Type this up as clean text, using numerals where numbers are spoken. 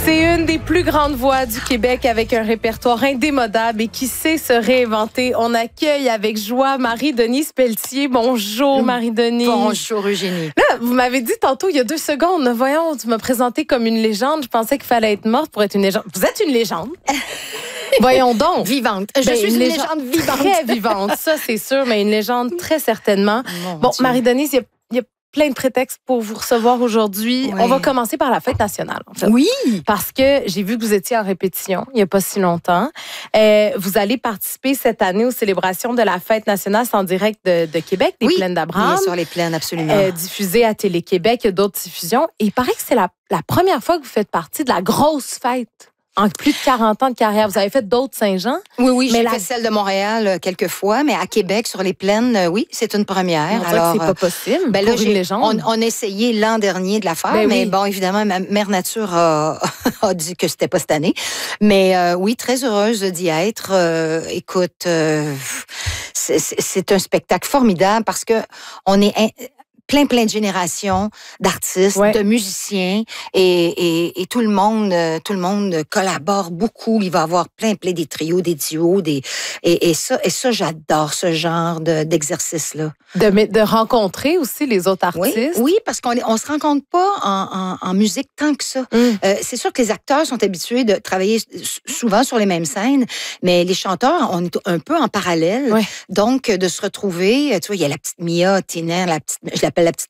C'est une des plus grandes voix du Québec avec un répertoire indémodable et qui sait se réinventer. On accueille avec joie Marie-Denise Pelletier. Bonjour Marie-Denise. Bonjour Eugénie. Là, vous m'avez dit tantôt, il y a 2 secondes, voyons, tu m'as présenté comme une légende. Je pensais qu'il fallait être morte pour être une légende. Vous êtes une légende. Voyons donc. Vivante. Je suis une légende vivante. Très vivante, ça c'est sûr, mais une légende très certainement. Bon, Marie-Denise, il y a plein de prétextes pour vous recevoir aujourd'hui. Oui. On va commencer par la fête nationale. En fait. Oui. Parce que j'ai vu que vous étiez en répétition il n'y a pas si longtemps. Vous allez participer cette année aux célébrations de la fête nationale. C'est en direct de Québec, des Plaines d'Abraham. Oui, sur les plaines, absolument. Diffusé à Télé-Québec, il y a d'autres diffusions. Et il paraît que c'est la première fois que vous faites partie de la grosse fête. En plus de 40 ans de carrière. Vous avez fait d'autres Saint-Jean? Oui, j'ai fait celle de Montréal quelques fois, mais à Québec, sur les plaines, oui, c'est une première. Alors, c'est pas possible pour une légende. On a essayé l'an dernier de la faire, mais bon, évidemment, Mère Nature a dit que c'était pas cette année. Mais oui, très heureuse d'y être. Écoute, c'est un spectacle formidable parce que on est plein de générations d'artistes, de musiciens et tout le monde collabore beaucoup. Il va y avoir plein des trios, des duos, et ça j'adore ce genre d'exercice-là. De rencontrer aussi les autres artistes. Oui, parce qu'on se rencontre pas en musique tant que ça. C'est sûr que les acteurs sont habitués de travailler souvent sur les mêmes scènes, mais les chanteurs, on est un peu en parallèle. Donc, de se retrouver, tu vois, il y a la petite Mia Tiner, je l'appelle la petite